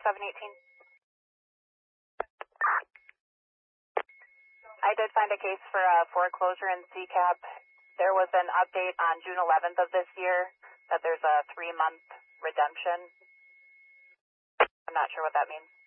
718. I did find a case for a foreclosure in CCAP. There was an update on June 11th of this year that there's a 3-month redemption. I'm not sure what that means.